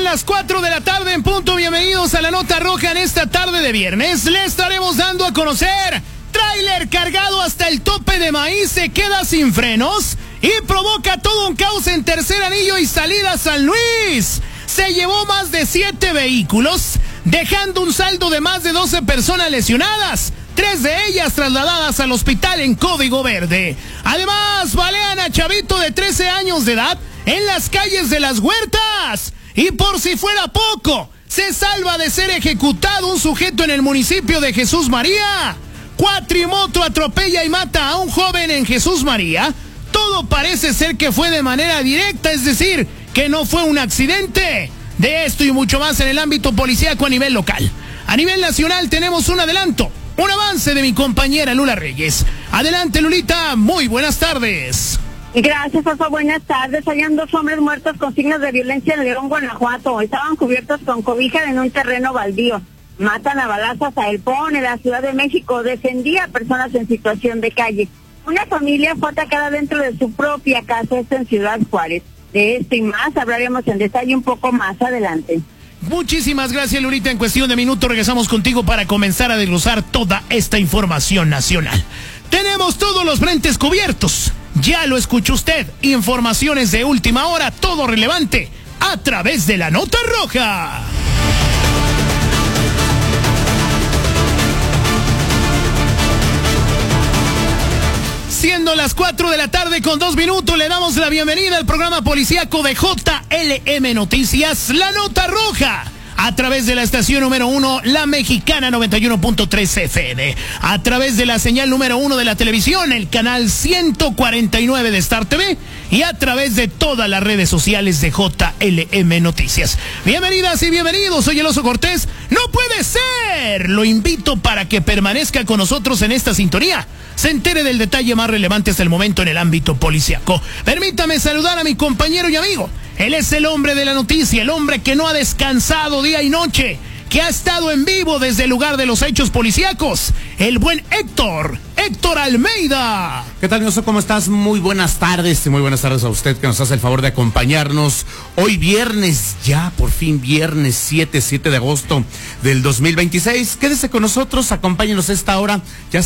las 4 de la tarde en punto. Bienvenidos a la Nota Roja en esta tarde de viernes. Le estaremos dando a conocer: tráiler cargado hasta el tope de maíz se queda sin frenos y provoca todo un caos en Tercer Anillo y salida San Luis. Se llevó más de 7 vehículos, dejando un saldo de más de 12 personas lesionadas, 3 de ellas trasladadas al hospital en Código Verde. Además, balean a chavito de 13 años de edad en las calles de Las Huertas. Y por si fuera poco, se salva de ser ejecutado un sujeto en el municipio de Jesús María. Cuatrimoto atropella y mata a un joven en Jesús María. Todo parece ser que fue de manera directa, es decir, que no fue un accidente. De esto y mucho más en el ámbito policíaco a nivel local. A nivel nacional tenemos un adelanto, un avance de mi compañera Lula Reyes. Adelante, Lulita, muy buenas tardes. Gracias, Oso. Buenas tardes. Hayan 2 hombres muertos con signos de violencia en León, Guanajuato. Estaban cubiertos con cobija en un terreno baldío. Matan a balazos a El Pon, en la Ciudad de México. Defendía a personas en situación de calle. Una familia fue atacada dentro de su propia casa, esto en Ciudad Juárez. De esto y más hablaremos en detalle un poco más adelante. Muchísimas gracias, Lurita. En cuestión de minutos regresamos contigo para comenzar a desglosar toda esta información nacional. Tenemos todos los frentes cubiertos. Ya lo escuchó usted. Informaciones de última hora, todo relevante, a través de la Nota Roja. Siendo las 4 de la tarde con 2 minutos, le damos la bienvenida al programa policíaco de JLM Noticias, La Nota Roja, a través de la estación número 1, La Mexicana 91.3 FM, a través de la señal número 1 de la televisión, el canal 149 de Star TV, y a través de todas las redes sociales de JLM Noticias. Bienvenidas y bienvenidos, soy el Oso Cortés. ¡No puede ser! Lo invito para que permanezca con nosotros en esta sintonía, se entere del detalle más relevante hasta el momento en el ámbito policiaco. Permítame saludar a mi compañero y amigo. Él es el hombre de la noticia, el hombre que no ha descansado día y noche, que ha estado en vivo desde el lugar de los hechos policíacos, el buen Héctor Almeida. ¿Qué tal, mi Oso? ¿Cómo estás? Muy buenas tardes y muy buenas tardes a usted que nos hace el favor de acompañarnos hoy viernes, ya por fin viernes 7 de agosto del 2026. Quédese con nosotros, acompáñenos a esta hora. Ya